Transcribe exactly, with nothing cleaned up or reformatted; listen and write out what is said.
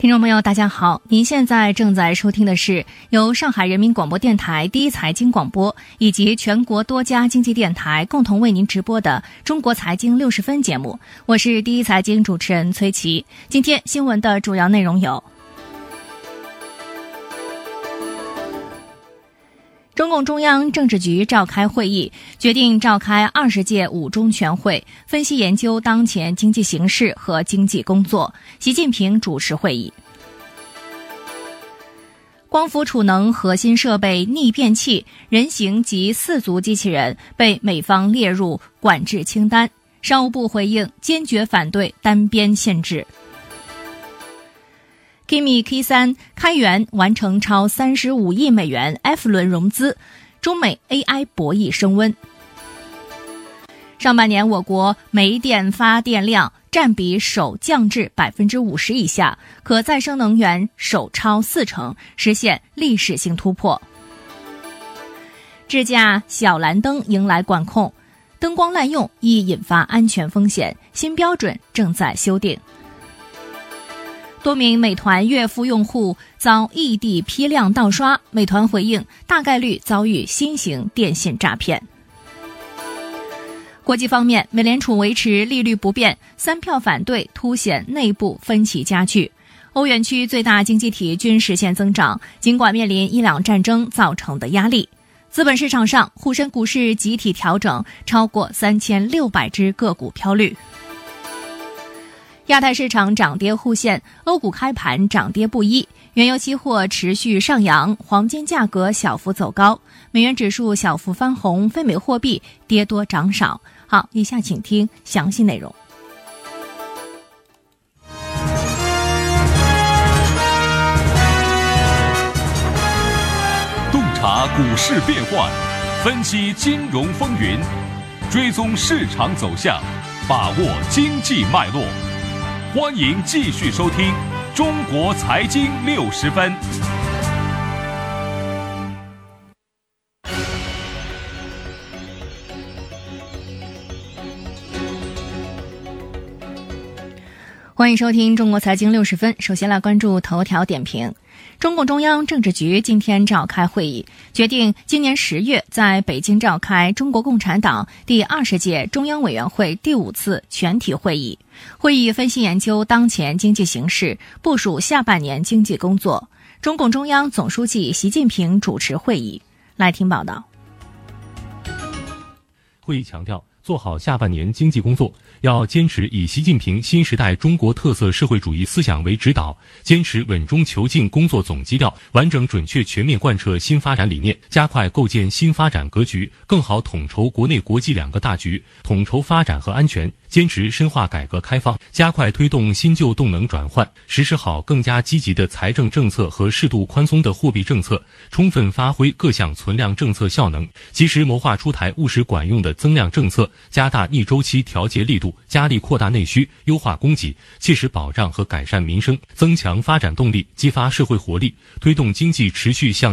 听众朋友大家好，您现在正在收听的是由上海人民广播电台第一财经广播以及全国多家经济电台共同为您直播的中国财经六十分节目，我是第一财经主持人崔琦。今天新闻的主要内容有：中共中央政治局召开会议，决定召开二十届五中全会，分析研究当前经济形势和经济工作。习近平主持会议。光伏储能核心设备逆变器、人形及四足机器人被美方列入管制清单，商务部回应坚决反对单边限制。Kimi K 三 开源完成超三十五亿美元 F 轮融资，中美 A I 博弈升温。上半年我国煤电发电量占比首降至 百分之五十 以下，可再生能源首超四成，实现历史性突破。智驾小蓝灯迎来管控，灯光滥用易引发安全风险，新标准正在修订。多名美团月付用户遭异地批量盗刷，美团回应大概率遭遇新型电信诈骗。国际方面，美联储维持利率不变，三票反对凸显内部分歧加剧。欧元区最大经济体均实现增长，尽管面临伊朗战争造成的压力。资本市场上，沪深股市集体调整，超过三千六百只个股飘绿。亚太市场涨跌互现，欧股开盘涨跌不一，原油期货持续上扬，黄金价格小幅走高，美元指数小幅翻红，非美货币跌多涨少。好，以下请听详细内容。 洞察股市变幻，分析金融风云，追踪市场走向，把握经济脉络。欢迎继续收听中国财经六十分。 欢迎收听中国财经六十分。首先来关注头条点评。中共中央政治局今天召开会议，决定今年十月在北京召开中国共产党第二十届中央委员会第五次全体会议。会议分析研究当前经济形势，部署下半年经济工作。中共中央总书记习近平主持会议。来听报道。 会议强调，做好下半年经济工作，要坚持以习近平新时代中国特色社会主义思想为指导，坚持稳中求进工作总基调，完整准确全面贯彻新发展理念，加快构建新发展格局，更好统筹国内国际两个大局，统筹发展和安全，坚持深化改革开放，加快推动新旧动能转换，实施好更加积极的财政政策和适度宽松的货币政策，充分发挥各项存量政策效能，及时谋划出台务实管用的增量政策，加大逆周期调节力度，加力扩大内需，优化供给，切实保障和改善民生，增强发展动力，激发社会活力，推动经济持续向